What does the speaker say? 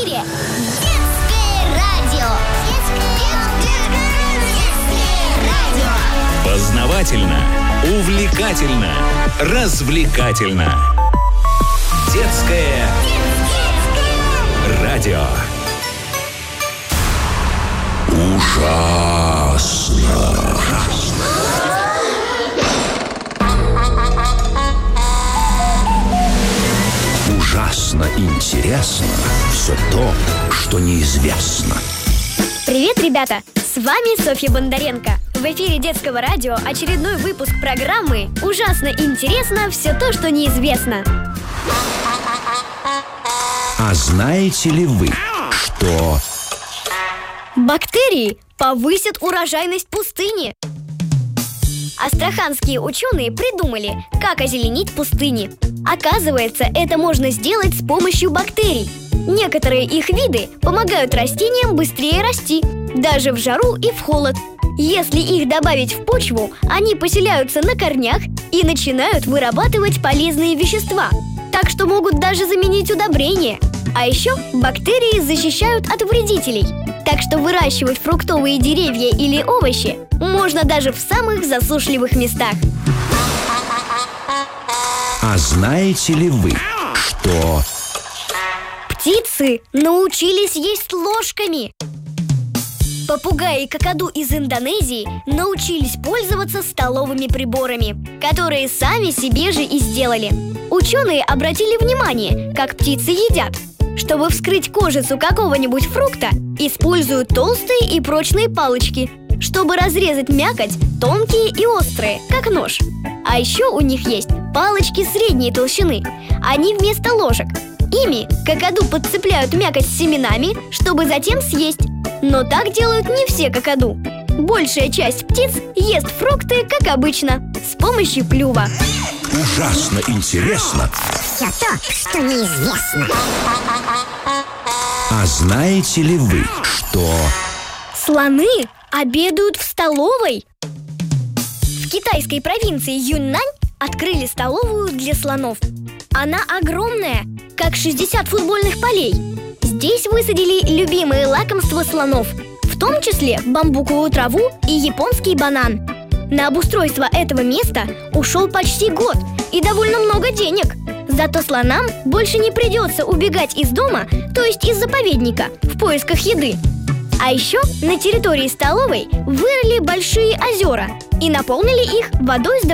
эфире Детское радио. Детское радио. Познавательно, увлекательно, развлекательно. Детское радио. Ужасно. Ужасно интересно все то, что неизвестно. Привет, ребята! С вами Софья Бондаренко. В эфире Детского радио очередной выпуск программы «Ужасно интересно все то, что неизвестно». А знаете ли вы, что... Бактерии повысят урожайность пустыни. Астраханские ученые придумали, как озеленить пустыни. Оказывается, это можно сделать с помощью бактерий. Некоторые их виды помогают растениям быстрее расти, даже в жару и в холод. Если их добавить в почву, они поселяются на корнях и начинают вырабатывать полезные вещества, так что могут даже заменить удобрения. А еще бактерии защищают от вредителей, так что выращивать фруктовые деревья или овощи можно даже в самых засушливых местах. А знаете ли вы, что... Птицы научились есть ложками. Попугаи и какаду из Индонезии научились пользоваться столовыми приборами, которые сами себе же и сделали. Ученые обратили внимание, как птицы едят. Чтобы вскрыть кожицу какого-нибудь фрукта, используют толстые и прочные палочки. Чтобы разрезать мякоть, тонкие и острые, как нож. А еще у них есть палочки средней толщины. Они вместо ложек. Ими какаду подцепляют мякоть с семенами, чтобы затем съесть. Но так делают не все какаду. Большая часть птиц ест фрукты, как обычно, с помощью клюва. Ужасно интересно Все то, что неизвестно. А знаете ли вы, что... Слоны обедают в столовой. В китайской провинции Юньнань открыли столовую для слонов. Она огромная, как 60 футбольных полей. Здесь высадили любимые лакомства слонов, в том числе бамбуковую траву и японский банан. На обустройство этого места ушел почти год и довольно много денег. Зато слонам больше не придется убегать из дома, то есть из заповедника, в поисках еды. А еще на территории столовой вырыли большие озера и наполнили их водой с